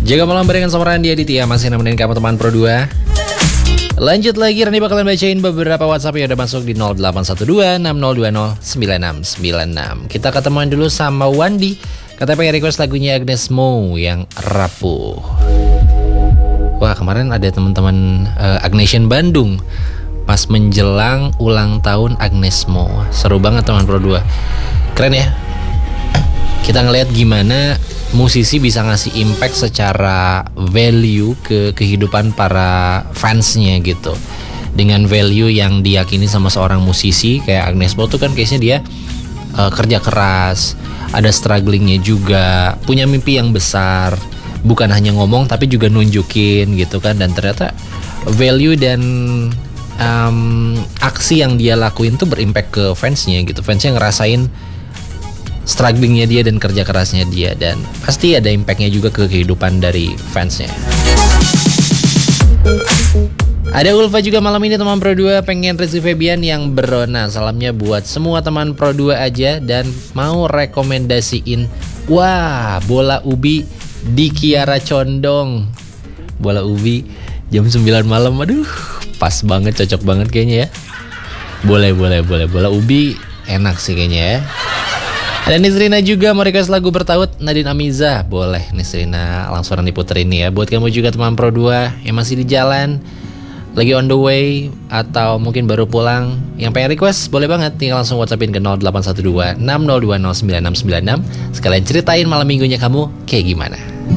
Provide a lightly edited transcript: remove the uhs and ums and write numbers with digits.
Jaga malam barengan sama Randy Aditya, masih nemenin kamu teman Pro 2. Lanjut lagi, Randy bakalan bacain beberapa WhatsApp yang udah masuk di 0812-6020-9696. Kita ketemuan dulu sama Wandi. Katanya pengen request lagunya Agnes Mo yang Rapuh. Wah, kemarin ada teman-teman Agnesian Bandung pas menjelang ulang tahun Agnes Mo. Seru banget teman Pro 2. Keren ya. Kita ngelihat gimana musisi bisa ngasih impact secara value ke kehidupan para fansnya gitu. Dengan value yang diyakini sama seorang musisi kayak Agnes Mo tuh kan case-nya dia kerja keras, ada strugglingnya juga, punya mimpi yang besar, bukan hanya ngomong tapi juga nunjukin gitu kan. Dan ternyata value dan aksi yang dia lakuin tuh berimpact ke fansnya gitu. Fansnya ngerasain strugglingnya dia dan kerja kerasnya dia, dan pasti ada impactnya juga ke kehidupan dari fansnya. Ada Ulfa juga malam ini teman Pro 2, pengen Rizky Febian yang Berona. Salamnya buat semua teman Pro 2 aja, dan mau rekomendasiin bola ubi di Kiara Condong. Bola ubi jam 9 malam, aduh pas banget, cocok banget kayaknya ya. Boleh. Bola ubi enak sih kayaknya ya. Ada Nisrina juga mau request lagu Bertaut Nadine Amiza. Boleh Nisrina, langsung diputerin nih ya. Buat kamu juga teman Pro 2 yang masih di jalan, lagi on the way, atau mungkin baru pulang, yang pengen request boleh banget, tinggal langsung WhatsAppin ke 0812 6020 9696. Sekalian ceritain malam minggunya kamu kayak gimana.